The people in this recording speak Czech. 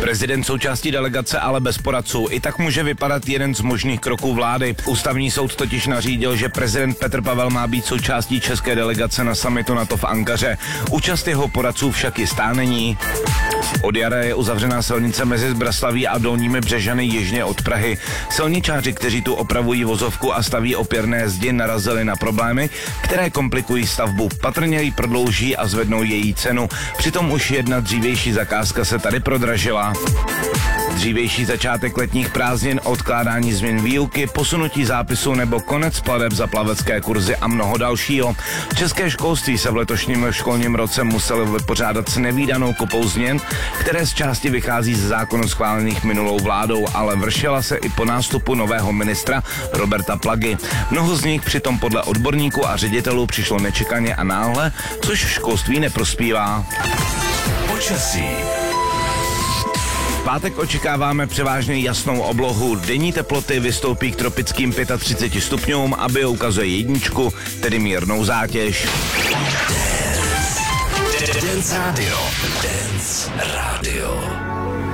Prezident součástí delegace, ale bez poradců. I tak může vypadat jeden z možných kroků vlády. Ústavní soud totiž nařídil, že prezident Petr Pavel má být součástí české delegace na summitu NATO v Ankaře. Účast jeho poradců však jistá není. Od jara je uzavřená silnice mezi Zbraslaví a Dolními Břežany jižně od Prahy. Silničáři, kteří tu opravují vozovku a staví opěrné zdi, narazili na problémy, které komplikují stavbu. Patrně ji prodlouží a zvednou její cenu. Přitom už jedna dřívější zakázka se tady prodražila. Dřívější začátek letních prázdnin, odkládání změn výuky, posunutí zápisu nebo konec plateb za plavecké kurzy a mnoho dalšího. České školství se v letošním školním roce muselo vypořádat s nevídanou kopou změn, které z části vychází ze zákonů schválených minulou vládou, ale vršila se i po nástupu nového ministra Roberta Plagy. Mnoho z nich přitom podle odborníků a ředitelů přišlo nečekaně a náhle, což školství neprospívá. Počasí. V pátek očekáváme převážně jasnou oblohu. Denní teploty vystoupí k tropickým 35 stupňům a bio ukazuje jedničku, tedy mírnou zátěž. Dance Radio.